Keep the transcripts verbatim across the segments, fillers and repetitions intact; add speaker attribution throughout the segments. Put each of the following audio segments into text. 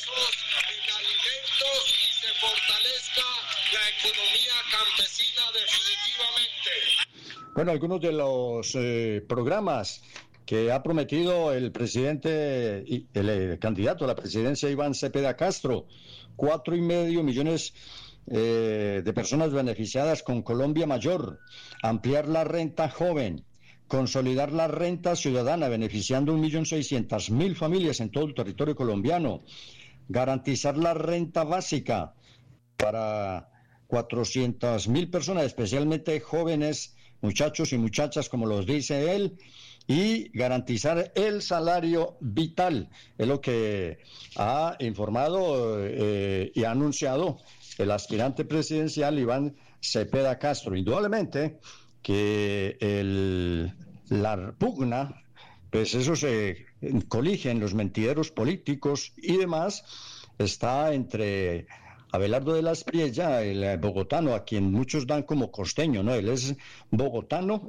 Speaker 1: en alimentos y se fortalezca la economía campesina definitivamente.
Speaker 2: Bueno, algunos de los eh, programas que ha prometido el presidente, y el, el candidato a la presidencia Iván Cepeda Castro, cuatro y medio millones eh, de personas beneficiadas con Colombia Mayor, ampliar la renta joven, consolidar la renta ciudadana beneficiando un millón seiscientas mil familias en todo el territorio colombiano, garantizar la renta básica para cuatrocientas mil personas, especialmente jóvenes, muchachos y muchachas, como los dice él, y garantizar el salario vital, es lo que ha informado eh, y ha anunciado el aspirante presidencial Iván Cepeda Castro. Indudablemente que el, la pugna, pues eso se colige en los mentideros políticos y demás, está entre Abelardo de la Espriella, el bogotano, a quien muchos dan como costeño, ¿no? Él es bogotano,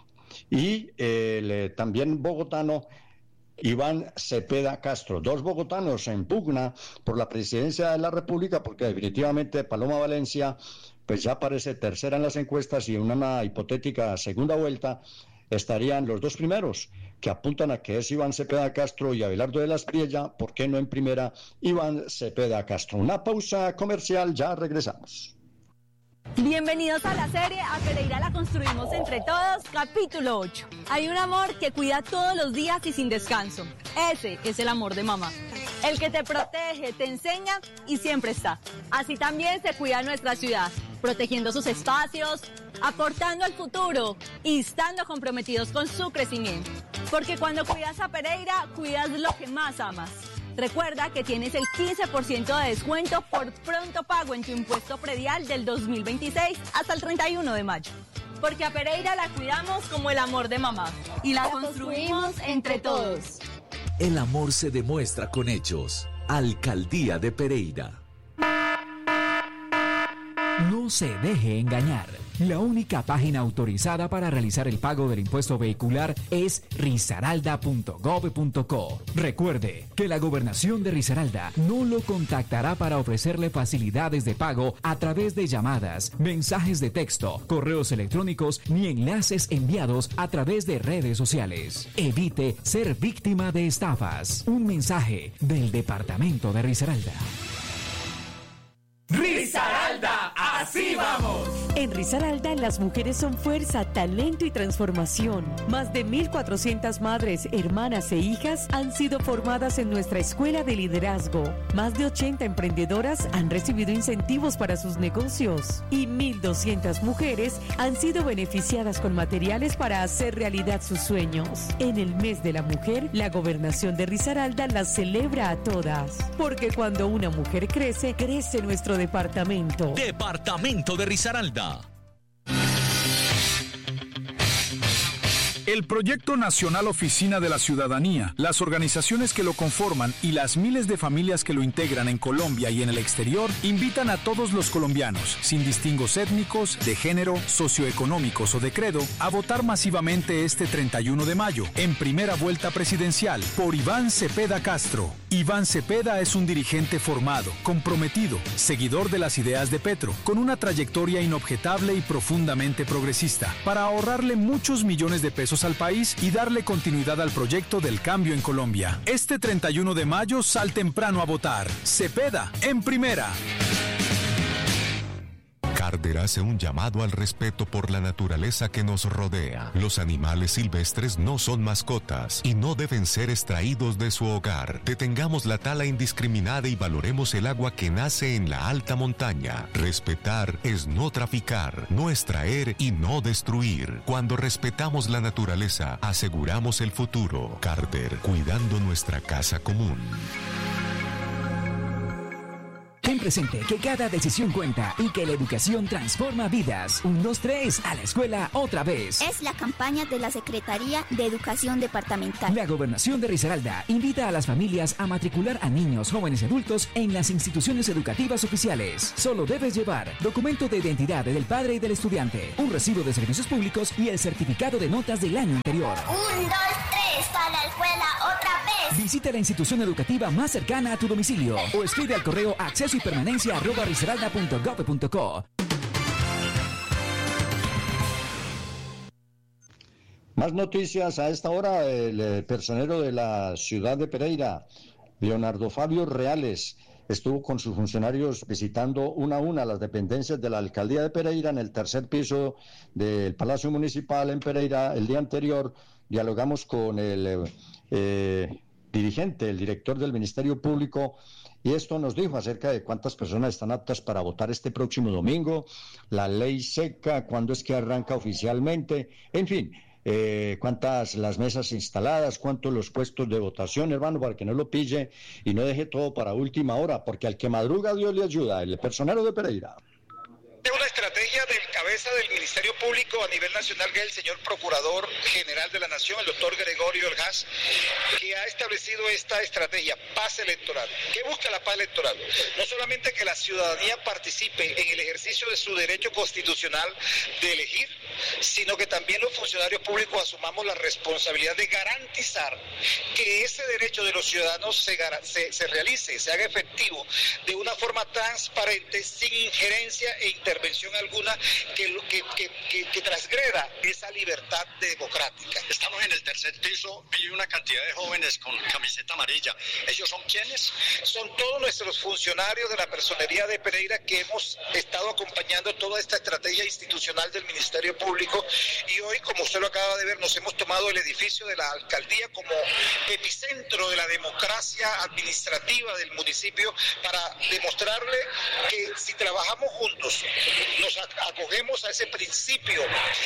Speaker 2: y el eh, también bogotano Iván Cepeda Castro, dos bogotanos en pugna por la presidencia de la República, porque definitivamente Paloma Valencia pues ya aparece tercera en las encuestas, y en una hipotética segunda vuelta estarían los dos primeros, que apuntan a que es Iván Cepeda Castro y Abelardo de la Espriella. ¿Por qué no en primera Iván Cepeda Castro? Una pausa comercial, ya regresamos.
Speaker 3: Bienvenidos a la serie A Pereira la construimos entre todos, capítulo ocho. Hay un amor que cuida todos los días y sin descanso. Ese es el amor de mamá. El que te protege, te enseña y siempre está. Así también se cuida nuestra ciudad, protegiendo sus espacios, aportando al futuro y estando comprometidos con su crecimiento. Porque cuando cuidas a Pereira, cuidas lo que más amas. Recuerda que tienes el quince por ciento de descuento por pronto pago en tu impuesto predial del dos mil veintiséis hasta el treinta y uno de mayo. Porque a Pereira la cuidamos como el amor de mamá y la construimos entre todos.
Speaker 4: El amor se demuestra con hechos. Alcaldía de Pereira.
Speaker 5: No se deje engañar. La única página autorizada para realizar el pago del impuesto vehicular es risaralda punto gov punto co. Recuerde que la Gobernación de Risaralda no lo contactará para ofrecerle facilidades de pago a través de llamadas, mensajes de texto, correos electrónicos ni enlaces enviados a través de redes sociales. Evite ser víctima de estafas. Un mensaje del Departamento de Risaralda.
Speaker 6: ¡Risaralda! ¡Así vamos!
Speaker 7: En Risaralda, las mujeres son fuerza, talento y transformación. Más de mil cuatrocientas madres, hermanas e hijas han sido formadas en nuestra escuela de liderazgo. Más de ochenta emprendedoras han recibido incentivos para sus negocios. Y mil doscientas mujeres han sido beneficiadas con materiales para hacer realidad sus sueños. En el mes de la mujer, la Gobernación de Risaralda las celebra a todas. Porque cuando una mujer crece, crece nuestro departamento.
Speaker 4: Departamento de Risaralda.
Speaker 8: El Proyecto Nacional Oficina de la Ciudadanía, las organizaciones que lo conforman y las miles de familias que lo integran en Colombia y en el exterior invitan a todos los colombianos, sin distingos étnicos, de género, socioeconómicos o de credo, a votar masivamente este treinta y uno de mayo, en primera vuelta presidencial, por Iván Cepeda Castro. Iván Cepeda es un dirigente formado, comprometido, seguidor de las ideas de Petro, con una trayectoria inobjetable y profundamente progresista, para ahorrarle muchos millones de pesos al país y darle continuidad al proyecto del cambio en Colombia. Este treinta y uno de mayo sal temprano a votar. Cepeda en primera.
Speaker 9: Carter hace un llamado al respeto por la naturaleza que nos rodea. Los animales silvestres no son mascotas y no deben ser extraídos de su hogar. Detengamos la tala indiscriminada y valoremos el agua que nace en la alta montaña. Respetar es no traficar, no extraer y no destruir. Cuando respetamos la naturaleza, aseguramos el futuro. Carter, cuidando nuestra casa común.
Speaker 5: Ten presente que cada decisión cuenta y que la educación transforma vidas. Un, dos, tres, a la escuela otra vez.
Speaker 10: Es la campaña de la Secretaría de Educación Departamental.
Speaker 5: La Gobernación de Risaralda invita a las familias a matricular a niños, jóvenes y adultos en las instituciones educativas oficiales. Solo debes llevar documento de identidad del padre y del estudiante, un recibo de servicios públicos y el certificado de notas del año anterior.
Speaker 10: Un, dos, tres, a la escuela otra vez.
Speaker 5: Visite la institución educativa más cercana a tu domicilio o escribe al correo acceso y permanencia arroba risaralda punto gov punto co.
Speaker 2: Más noticias a esta hora. El personero de la ciudad de Pereira, Leonardo Fabio Reales, estuvo con sus funcionarios visitando una a una las dependencias de la alcaldía de Pereira en el tercer piso del Palacio Municipal en Pereira. El día anterior dialogamos con el eh, dirigente, el director del Ministerio Público, y esto nos dijo acerca de cuántas personas están aptas para votar este próximo domingo, la ley seca, cuándo es que arranca oficialmente, en fin. Eh, cuántas las mesas instaladas, cuántos los puestos de votación, hermano, para que no lo pille y no deje todo para última hora, porque al que madruga Dios le ayuda. El personero de Pereira.
Speaker 11: Es una estrategia del cabeza del Ministerio Público a nivel nacional, que es el señor Procurador General de la Nación, el doctor Gregorio Elgas, que ha establecido esta estrategia, paz electoral. ¿Qué busca la paz electoral? No solamente que la ciudadanía participe en el ejercicio de su derecho constitucional de elegir, sino que también los funcionarios públicos asumamos la responsabilidad de garantizar que ese derecho de los ciudadanos se, se, se realice, se haga efectivo de una forma transparente, sin injerencia e intervención alguna que, que, que, que, que transgreda esa libertad democrática.
Speaker 12: Estamos en el tercer piso, vi una cantidad de jóvenes con camiseta amarilla. ¿Ellos son quiénes?
Speaker 11: Son todos nuestros funcionarios de la personería de Pereira que hemos estado acompañando toda esta estrategia institucional del Ministerio Público, y hoy, como usted lo acaba de ver, nos hemos tomado el edificio de la alcaldía como epicentro de la democracia administrativa del municipio para demostrarle que si trabajamos juntos, nos acogemos a ese principio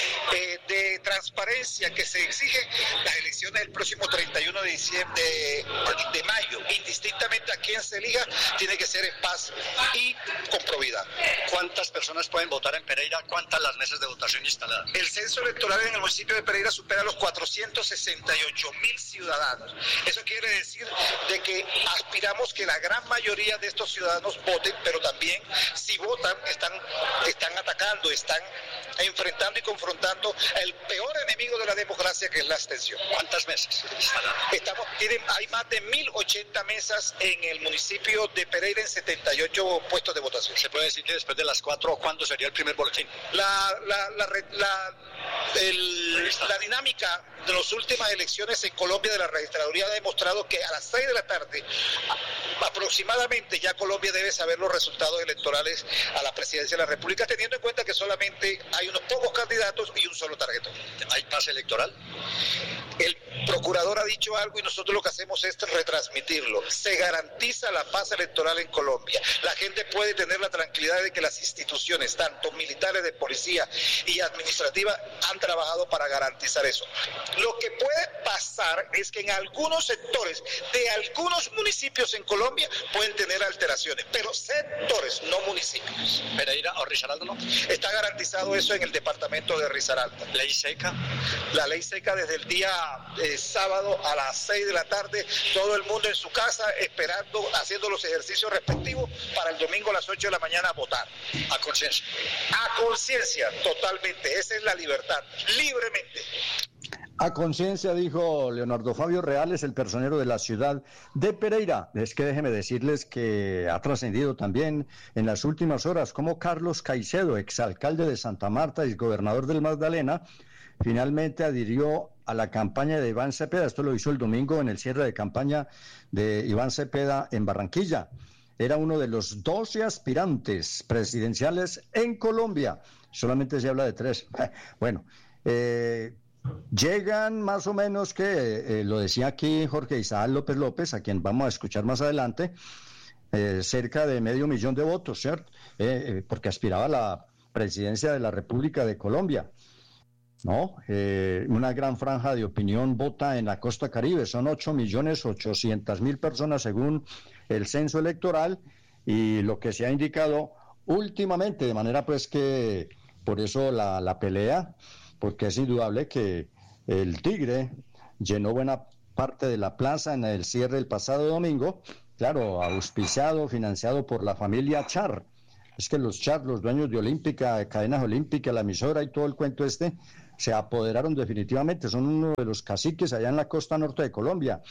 Speaker 11: eh, de transparencia que se exige, las elecciones del próximo treinta y uno de diciembre de, de mayo, indistintamente a quién se elija, tiene que ser en paz y con probidad.
Speaker 12: ¿Cuántas personas pueden votar en Pereira? ¿Cuántas las mesas de votación instaladas?
Speaker 11: El censo electoral en el municipio de Pereira supera los cuatrocientos sesenta y ocho mil ciudadanos. Eso quiere decir de que aspiramos que la gran mayoría de estos ciudadanos voten, pero también si votan están, están atacando, están enfrentando y confrontando el peor enemigo de la democracia, que es la abstención.
Speaker 12: ¿Cuántas mesas?
Speaker 11: Estamos, tienen, hay más de mil ochenta mesas en el municipio de Pereira en setenta y ocho puestos de votación.
Speaker 12: ¿Se puede decir que después de las cuatro, cuándo sería el primer boletín?
Speaker 11: La, la, la, la, el, la dinámica de las últimas elecciones en Colombia de la registraduría ha demostrado que a las seis de la tarde aproximadamente ya Colombia debe saber los resultados electorales a la presidencia de la República, teniendo en cuenta que solamente hay unos pocos candidatos y un solo tarjetón.
Speaker 12: ¿Hay paz electoral?
Speaker 11: El procurador ha dicho algo y nosotros lo que hacemos es retransmitirlo. Se garantiza la paz electoral en Colombia. La gente puede tener la tranquilidad de que las instituciones, tanto militares, de policía y administrativa, han trabajado para garantizar eso. Lo que puede pasar es que en algunos sectores de algunos municipios en Colombia pueden tener alteraciones, pero sectores, no municipios.
Speaker 12: ¿Pereira o Risaralda no?
Speaker 11: Está garantizado eso en el departamento de Risaralda.
Speaker 12: ¿Ley seca?
Speaker 11: La ley seca desde el día eh, sábado a las seis de la tarde, todo el mundo en su casa esperando, haciendo los ejercicios respectivos para el domingo a las ocho de la mañana votar.
Speaker 12: A conciencia.
Speaker 11: A conciencia, totalmente. Esa es la libertad, libremente.
Speaker 2: A conciencia, dijo Leonardo Fabio Reales, el personero de la ciudad de Pereira. Es que déjeme decirles que ha trascendido también en las últimas horas como Carlos Caicedo, exalcalde de Santa Marta y gobernador del Magdalena, finalmente adhirió a la campaña de Iván Cepeda. Esto lo hizo el domingo en el cierre de campaña de Iván Cepeda en Barranquilla. Era uno de los doce aspirantes presidenciales en Colombia. Solamente se habla de tres. Bueno, eh... llegan más o menos que, eh, lo decía aquí Jorge Isaac López López, a quien vamos a escuchar más adelante, eh, cerca de medio millón de votos, ¿cierto? Eh, eh, porque aspiraba a la presidencia de la República de Colombia, ¿no? Eh, una gran franja de opinión vota en la costa Caribe, son ocho millones ochocientas mil personas según el censo electoral, y lo que se ha indicado últimamente, de manera pues que, por eso la, la pelea, porque es indudable que el Tigre llenó buena parte de la plaza en el cierre del pasado domingo, claro, auspiciado, financiado por la familia Char. Es que los Char, los dueños de Olímpica, de Cadenas Olímpicas, la emisora y todo el cuento este, se apoderaron definitivamente, son uno de los caciques allá en la costa norte de Colombia.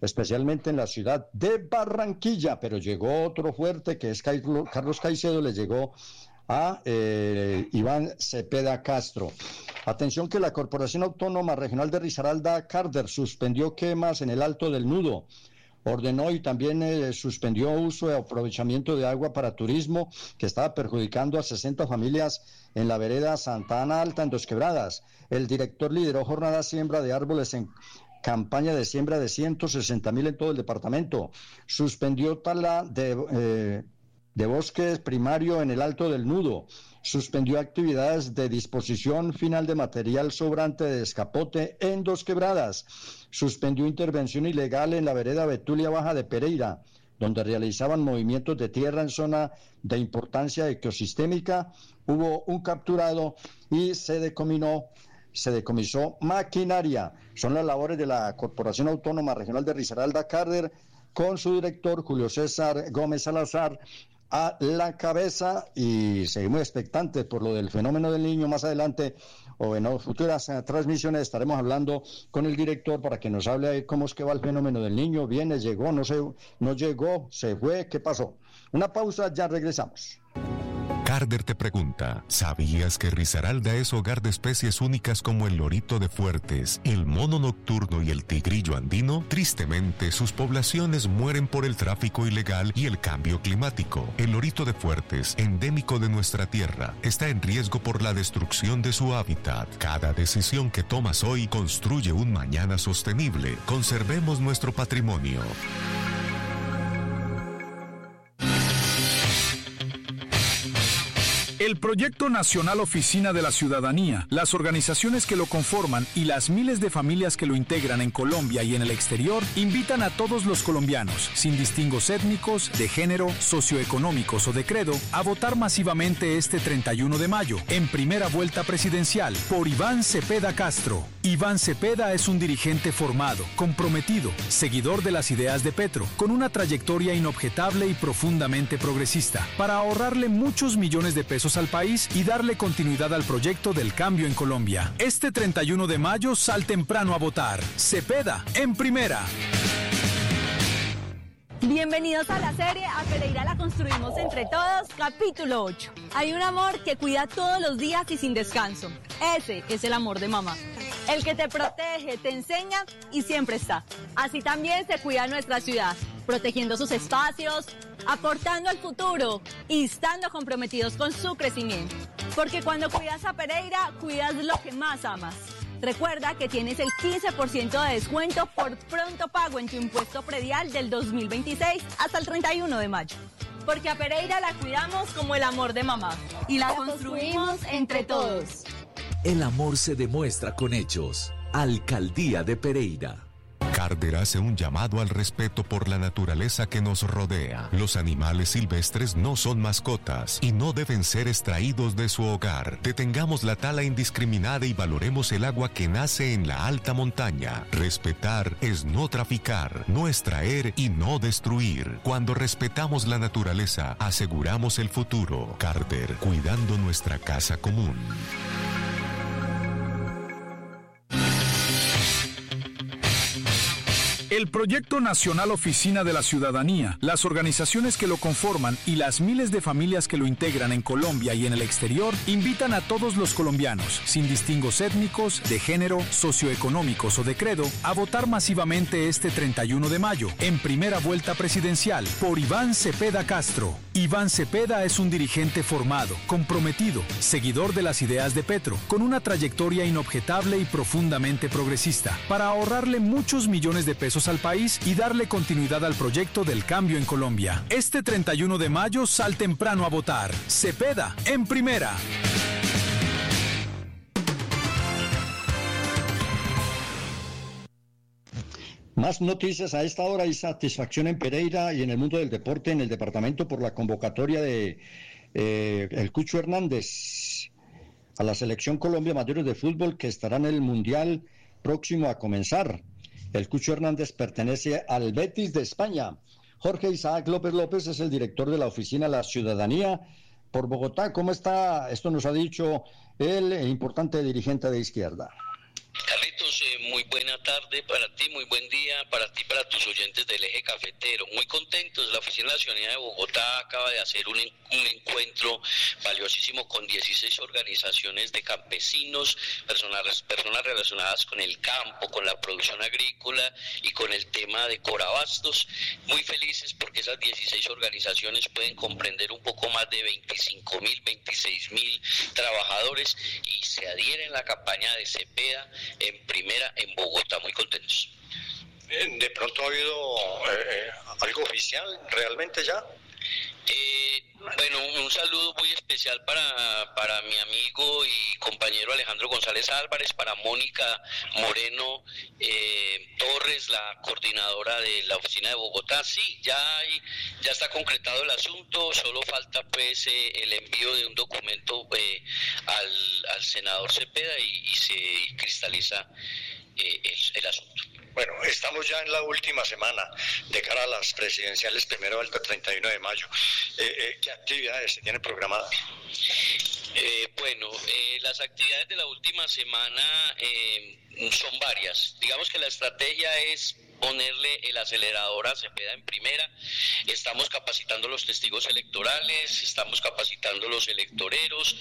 Speaker 2: especialmente en la ciudad de Barranquilla, pero llegó otro fuerte que es Carlos Caicedo, le llegó a eh, Iván Cepeda Castro. Atención que la Corporación Autónoma Regional de Risaralda, Carder, suspendió quemas en el Alto del Nudo. Ordenó y también eh, suspendió uso y aprovechamiento de agua para turismo que estaba perjudicando a sesenta familias en la vereda Santa Ana Alta en Dos Quebradas. El director lideró jornada siembra de árboles en campaña de siembra de ciento sesenta mil en todo el departamento. Suspendió tala de, eh, de bosques primario en el Alto del Nudo. Suspendió actividades de disposición final de material sobrante de descapote en Dos Quebradas. Suspendió intervención ilegal en la vereda Betulia Baja de Pereira, donde realizaban movimientos de tierra en zona de importancia ecosistémica. Hubo un capturado y se decominó, se decomisó maquinaria. Son las labores de la Corporación Autónoma Regional de Risaralda, Carder, con su director Julio César Gómez Salazar a la cabeza, y seguimos expectantes por lo del fenómeno del Niño. Más adelante o en futuras uh, transmisiones estaremos hablando con el director para que nos hable de cómo es que va el fenómeno del Niño. Viene, llegó, no se, no llegó, se fue, ¿qué pasó? Una pausa, ya regresamos.
Speaker 9: Carder te pregunta, ¿sabías que Risaralda es hogar de especies únicas como el lorito de Fuertes, el mono nocturno y el tigrillo andino? Tristemente, sus poblaciones mueren por el tráfico ilegal y el cambio climático. El lorito de Fuertes, endémico de nuestra tierra, está en riesgo por la destrucción de su hábitat. Cada decisión que tomas hoy construye un mañana sostenible. Conservemos nuestro patrimonio.
Speaker 8: El Proyecto Nacional Oficina de la Ciudadanía, las organizaciones que lo conforman y las miles de familias que lo integran en Colombia y en el exterior invitan a todos los colombianos, sin distingos étnicos, de género, socioeconómicos o de credo, a votar masivamente este treinta y uno de mayo, en primera vuelta presidencial, por Iván Cepeda Castro. Iván Cepeda es un dirigente formado, comprometido, seguidor de las ideas de Petro, con una trayectoria inobjetable y profundamente progresista, para ahorrarle muchos millones de pesos al país y darle continuidad al proyecto del cambio en Colombia. Este treinta y uno de mayo, sal temprano a votar. Cepeda, en primera.
Speaker 3: Bienvenidos a la serie A Pereira la construimos entre todos, capítulo ocho. Hay un amor que cuida todos los días y sin descanso. Ese es el amor de mamá. El que te protege, te enseña y siempre está. Así también se cuida nuestra ciudad, protegiendo sus espacios, aportando al futuro y estando comprometidos con su crecimiento. Porque cuando cuidas a Pereira, cuidas lo que más amas. Recuerda que tienes el quince por ciento de descuento por pronto pago en tu impuesto predial del dos mil veintiséis hasta el treinta y uno de mayo. Porque a Pereira la cuidamos como el amor de mamá. Y la construimos entre todos.
Speaker 4: El amor se demuestra con hechos. Alcaldía de Pereira.
Speaker 9: Carder hace un llamado al respeto por la naturaleza que nos rodea. Los animales silvestres no son mascotas y no deben ser extraídos de su hogar. Detengamos la tala indiscriminada y valoremos el agua que nace en la alta montaña. Respetar es no traficar, no extraer y no destruir. Cuando respetamos la naturaleza, aseguramos el futuro. Carder, cuidando nuestra casa común.
Speaker 8: El Proyecto Nacional Oficina de la Ciudadanía, las organizaciones que lo conforman y las miles de familias que lo integran en Colombia y en el exterior invitan a todos los colombianos, sin distingos étnicos, de género, socioeconómicos o de credo, a votar masivamente este treinta y uno de mayo, en primera vuelta presidencial, por Iván Cepeda Castro. Iván Cepeda es un dirigente formado, comprometido, seguidor de las ideas de Petro, con una trayectoria inobjetable y profundamente progresista, para ahorrarle muchos millones de pesos al país y darle continuidad al proyecto del cambio en Colombia. Este treinta y uno de mayo, sal temprano a votar. Cepeda, en primera.
Speaker 2: Más noticias a esta hora. Hay satisfacción en Pereira y en el mundo del deporte en el departamento por la convocatoria de eh, el Cucho Hernández a la Selección Colombia Mayores de Fútbol, que estará en el Mundial próximo a comenzar. El Cucho Hernández pertenece al Betis de España. Jorge Isaac López López es el director de la Oficina de la Ciudadanía por Bogotá. ¿Cómo está? Esto nos ha dicho el importante dirigente de izquierda.
Speaker 13: Carlitos, eh, muy muy buena tarde para ti, muy buen día para ti, para tus oyentes del Eje Cafetero. Muy contentos, la Oficina de la Ciudadanía de Bogotá acaba de hacer un, un encuentro valiosísimo con dieciséis organizaciones de campesinos, personas, personas relacionadas con el campo, con la producción agrícola y con el tema de Corabastos. Muy felices porque esas dieciséis organizaciones pueden comprender un poco más de veinticinco mil, veintiséis mil trabajadores y se adhieren a la campaña de Cepeda en primera en Bogotá. Muy contentos.
Speaker 12: ¿De pronto ha habido eh, algo oficial realmente ya?
Speaker 13: Eh, bueno, un saludo muy especial para, para mi amigo y compañero Alejandro González Álvarez, para Mónica Moreno eh, Torres, la coordinadora de la oficina de Bogotá. Sí, ya hay, ya está concretado el asunto, solo falta pues eh, el envío de un documento eh, al, al senador Cepeda y, y se cristaliza eh, el, el asunto.
Speaker 12: Bueno, estamos ya en la última semana de cara a las presidenciales, primero del treinta y uno de mayo. Eh, eh, ¿Qué actividades se tienen programadas?
Speaker 13: Eh, bueno, eh, las actividades de la última semana eh, son varias. Digamos que la estrategia es ponerle el acelerador a Cepeda en primera. Estamos capacitando los testigos electorales, estamos capacitando los electoreros,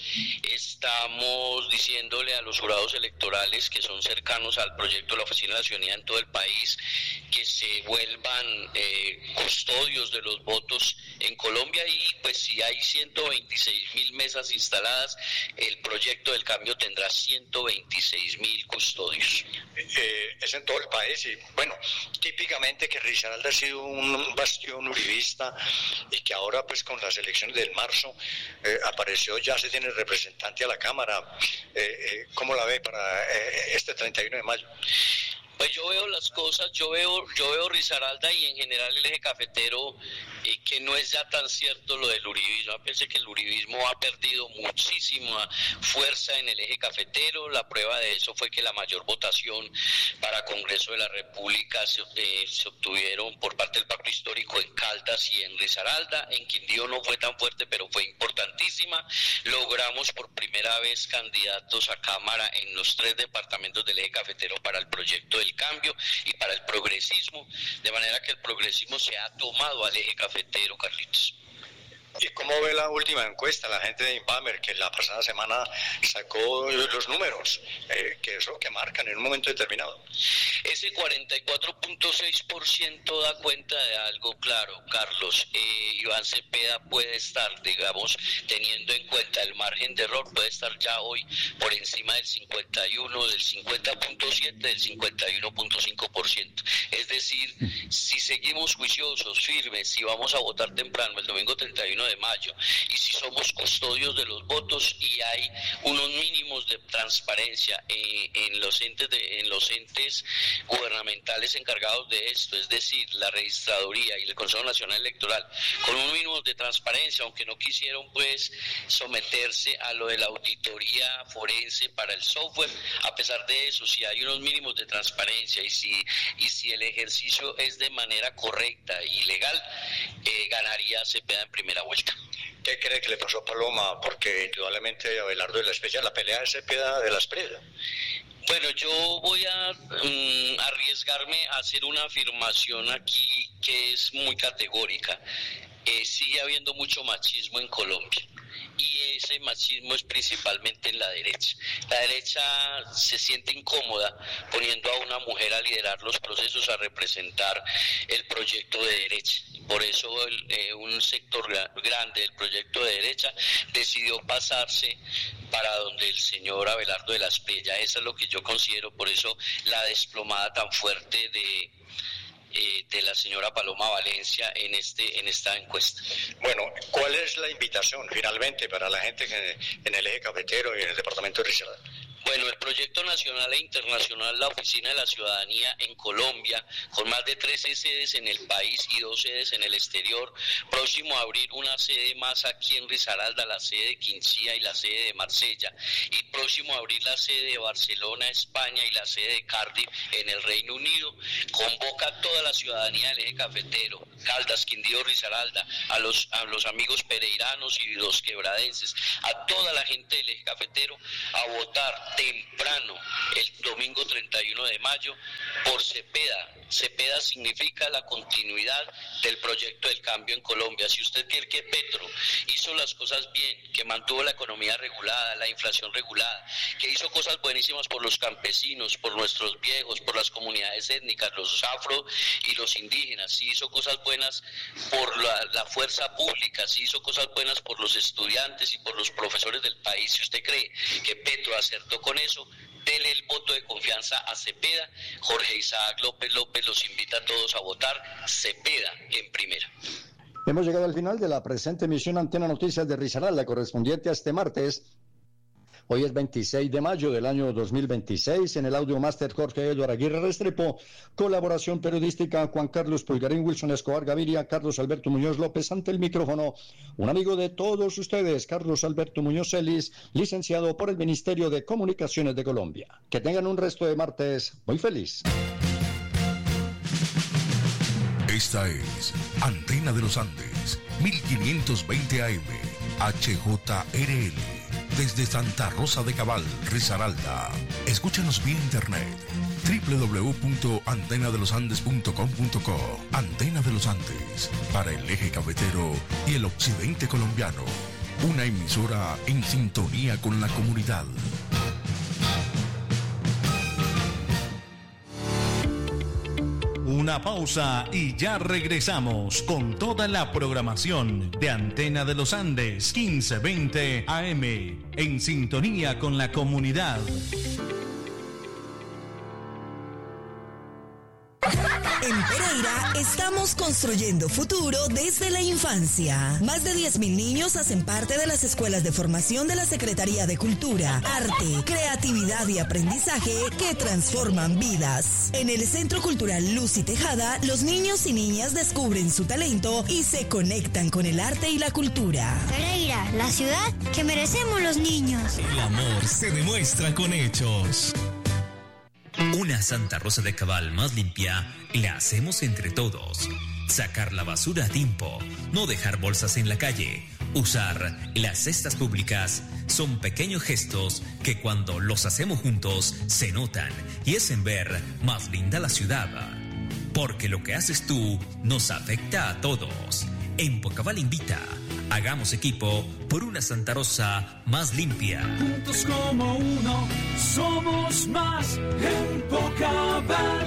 Speaker 13: estamos diciéndole a los jurados electorales que son cercanos al proyecto de la Oficina de la Ciudadanía en todo el país que se vuelvan eh, custodios de los votos en Colombia, y pues si hay ciento veintiséis mil mesas instaladas, el proyecto del cambio tendrá ciento veintiséis mil custodios.
Speaker 12: Eh, es en todo el país y bueno, típicamente que Risaralda ha sido un bastión uribista y que ahora pues con las elecciones del marzo eh, apareció, ya se tiene representante a la Cámara. Eh, eh, ¿Cómo la ve para eh, este treinta y uno de mayo?
Speaker 13: Pues yo veo las cosas, yo veo yo veo Risaralda y en general el Eje Cafetero, eh, que no es ya tan cierto lo del uribismo. Pensé que el uribismo ha perdido muchísima fuerza en el Eje Cafetero. La prueba de eso fue que la mayor votación para Congreso de la República se, eh, se obtuvieron por parte del Pacto Histórico en Caldas y en Risaralda. En Quindío no fue tan fuerte, pero fue importantísima. Logramos por primera vez candidatos a Cámara en los tres departamentos del Eje Cafetero para el proyecto del cambio y para el progresismo, de manera que el progresismo se ha tomado al Eje Cafetero, Carlitos.
Speaker 12: ¿Y cómo ve la última encuesta, la gente de Inbamer, que la pasada semana sacó los números, eh, que eso que marcan en un momento determinado?
Speaker 13: Ese cuarenta y cuatro punto seis por ciento da cuenta de algo claro, Carlos. Eh, Iván Cepeda puede estar, digamos, teniendo en cuenta el margen de error, puede estar ya hoy por encima del cincuenta y uno, del cincuenta punto siete, del cincuenta y uno punto cinco por ciento. Es decir, si seguimos juiciosos, firmes, si vamos a votar temprano el domingo treinta y uno de mayo, y si somos custodios de los votos y hay unos mínimos de transparencia eh, en los entes de, en los entes gubernamentales encargados de esto, es decir, la registraduría y el Consejo Nacional Electoral, con un mínimo de transparencia, aunque no quisieron pues someterse a lo de la auditoría forense para el software, a pesar de eso, si hay unos mínimos de transparencia y si y si el ejercicio es de manera correcta y legal, eh, ganaría Cepeda en primera vuelta.
Speaker 12: ¿Qué cree que le pasó a Paloma? Porque indudablemente Abelardo de la Espriella, la pelea de Cepeda de la Espriella.
Speaker 13: Bueno, yo voy a um, arriesgarme a hacer una afirmación aquí que es muy categórica. Eh, sigue habiendo mucho machismo en Colombia. Y ese machismo es principalmente en la derecha. La derecha se siente incómoda poniendo a una mujer a liderar los procesos, a representar el proyecto de derecha. Por eso el, eh, un sector grande del proyecto de derecha decidió pasarse para donde el señor Abelardo de la Espriella. Eso es lo que yo considero, por eso la desplomada tan fuerte de... Eh, de la señora Paloma Valencia en este en esta encuesta.
Speaker 12: Bueno, ¿cuál es la invitación finalmente para la gente que en el Eje Cafetero y en el departamento de Risaralda?
Speaker 13: Bueno, el proyecto nacional e internacional, la Oficina de la Ciudadanía en Colombia, con más de trece sedes en el país y dos sedes en el exterior, próximo a abrir una sede más aquí en Risaralda, la sede de Quincía y la sede de Marsella, y próximo a abrir la sede de Barcelona, España, y la sede de Cardiff en el Reino Unido. Convoca a toda la ciudadanía del Eje Cafetero, Caldas, Quindío, Risaralda, a los, a los amigos pereiranos y los quebradenses, a toda la gente del Eje Cafetero a votar temprano el domingo treinta y uno de mayo por Cepeda. Cepeda significa la continuidad del proyecto del cambio en Colombia. Si usted quiere que Petro hizo las cosas bien, que mantuvo la economía regulada, la inflación regulada, que hizo cosas buenísimas por los campesinos, por nuestros viejos, por las comunidades étnicas, los afro y los indígenas, si hizo cosas buenas por la, la fuerza pública, si hizo cosas buenas por los estudiantes y por los profesores del país, si usted cree que Petro acertó con eso, dele el voto de confianza a Cepeda. Jorge Isaac López López los invita a todos a votar Cepeda en primera.
Speaker 2: Hemos llegado al final de la presente emisión Antena Noticias de Risaralda, correspondiente a este martes. Hoy es veintiséis de mayo del año dos mil veintiséis. En el audio máster Jorge Eduardo Aguirre Restrepo. Colaboración periodística Juan Carlos Pulgarín, Wilson Escobar Gaviria, Carlos Alberto Muñoz López. Ante el micrófono, un amigo de todos ustedes, Carlos Alberto Muñoz Celis, licenciado por el Ministerio de Comunicaciones de Colombia. Que tengan un resto de martes muy feliz.
Speaker 14: Esta es Antena de los Andes, mil quinientos veinte A M, H J R L, desde Santa Rosa de Cabal, Risaralda. Escúchanos vía internet, doble u doble u doble u punto antena de los andes punto com punto co. Antena de los Andes, para el eje cafetero y el occidente colombiano. Una emisora en sintonía con la comunidad.
Speaker 15: Una pausa y ya regresamos con toda la programación de Antena de los Andes quince veinte A M en sintonía con la comunidad.
Speaker 16: En Pereira estamos construyendo futuro desde la infancia. Más de diez mil niños hacen parte de las escuelas de formación de la Secretaría de Cultura, Arte, Creatividad y Aprendizaje que transforman vidas. En el Centro Cultural Luz y Tejada, los niños y niñas descubren su talento y se conectan con el arte y la cultura.
Speaker 17: Pereira, la ciudad que merecemos los niños.
Speaker 18: El amor se demuestra con hechos. Una Santa Rosa de Cabal más limpia la hacemos entre todos. Sacar la basura a tiempo, no dejar bolsas en la calle, usar las cestas públicas son pequeños gestos que cuando los hacemos juntos se notan y hacen ver más linda la ciudad. Porque lo que haces tú nos afecta a todos. Empocabal invita. Hagamos equipo por una Santa Rosa más limpia.
Speaker 6: Juntos como uno, somos más Empocabal.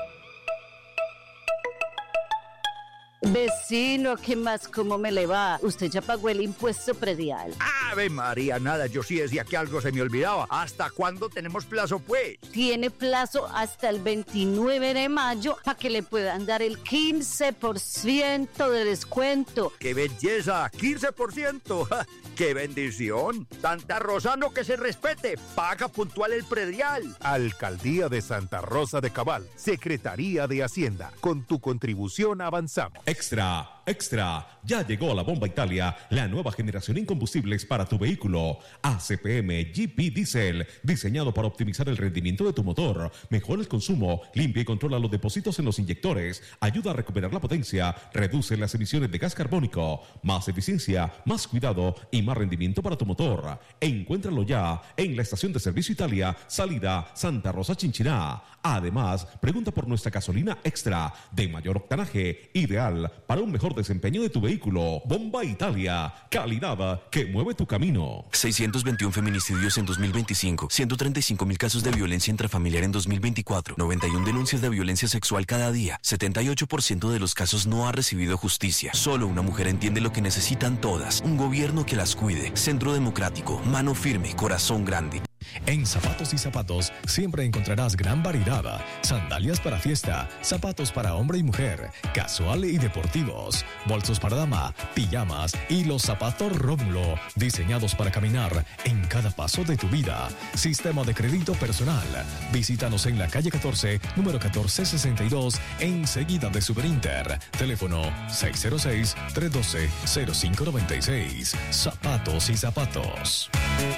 Speaker 19: Vecino, ¿qué más? ¿Cómo me le va? ¿Usted ya pagó el impuesto predial?
Speaker 20: Ave María, nada, yo sí decía que algo se me olvidaba. ¿Hasta cuándo tenemos plazo, pues?
Speaker 19: Tiene plazo hasta el veintinueve de mayo para que le puedan dar el quince por ciento de descuento.
Speaker 20: ¡Qué belleza! ¡quince por ciento! ¡Qué bendición! Santa Rosano que se respete, paga puntual el predial.
Speaker 21: Alcaldía de Santa Rosa de Cabal, Secretaría de Hacienda, con tu contribución avanzamos.
Speaker 22: Extra, extra, ya llegó la Bomba Italia, la nueva generación en combustibles para tu vehículo. A C P M G P Diesel, diseñado para optimizar el rendimiento de tu motor, mejora el consumo, limpia y controla los depósitos en los inyectores, ayuda a recuperar la potencia, reduce las emisiones de gas carbónico, más eficiencia, más cuidado y más rendimiento para tu motor. Encuéntralo ya en la estación de servicio Italia, salida Santa Rosa Chinchiná. Además, pregunta por nuestra gasolina extra de mayor octanaje, ideal para un mejor desempeño de tu vehículo. Bomba Italia, calidad que mueve tu camino.
Speaker 23: seiscientos veintiún feminicidios en dos mil veinticinco, ciento treinta y cinco mil casos de violencia intrafamiliar en dos mil veinticuatro, noventa y una denuncias de violencia sexual cada día, setenta y ocho por ciento de los casos no ha recibido justicia. Solo una mujer entiende lo que necesitan todas, un gobierno que las cuide. Centro Democrático, mano firme, corazón grande.
Speaker 24: En Zapatos y Zapatos siempre encontrarás gran variedad. Sandalias para fiesta, zapatos para hombre y mujer, casual y deportivos, bolsos para dama, pijamas y los zapatos Rómulo, diseñados para caminar en cada paso de tu vida. Sistema de crédito personal. Visítanos en la calle catorce, número catorce sesenta y dos, enseguida de Superinter. Teléfono seis cero seis, tres uno dos, cero cinco nueve seis. Zapatos y Zapatos.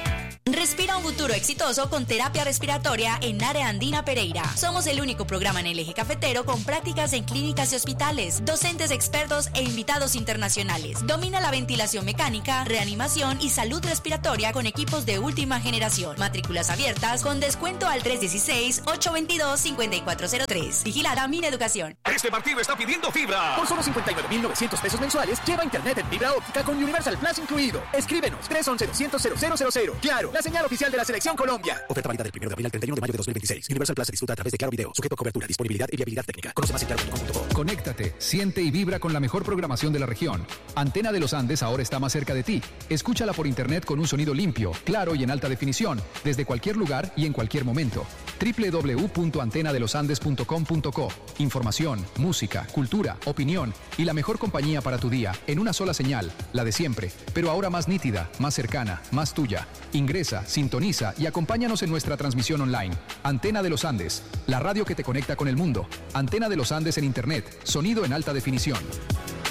Speaker 1: Respira un futuro exitoso con terapia respiratoria en Área Andina Pereira. Somos el único programa en el eje cafetero con prácticas en clínicas y hospitales, docentes expertos e invitados internacionales. Domina la ventilación mecánica, reanimación y salud respiratoria con equipos de última generación. Matrículas abiertas con descuento al tres uno seis, ocho dos dos, cinco cuatro cero tres. Vigilada Mineducación.
Speaker 5: Este partido está pidiendo fibra. Por solo cincuenta y nueve mil novecientos pesos mensuales, lleva internet en fibra óptica con Universal Plus incluido. Escríbenos tres once, doscientos, cero cero cero cero. Claro, la señal oficial de la Selección Colombia.
Speaker 7: Oferta válida del primero de abril al treinta y uno de mayo de dos mil veintiséis. Universal Plus se disfruta a través de Claro Video. Sujeto a cobertura, disponibilidad y viabilidad técnica. Conoce más en claro punto com punto co.
Speaker 8: Conéctate, siente y vibra con la mejor programación de la región. Antena de los Andes ahora está más cerca de ti. Escúchala por internet con un sonido limpio, claro y en alta definición, desde cualquier lugar y en cualquier momento. doble u doble u doble u punto antena de los andes punto com punto co. Información, música, cultura, opinión y la mejor compañía para tu día en una sola señal, la de siempre, pero ahora más nítida, más cercana, más tuya. Ingresa, sintoniza y acompáñanos en nuestra transmisión online. Antena de los Andes, la radio que te conecta con el mundo. Antena de los Andes en internet, sonido en alta definición.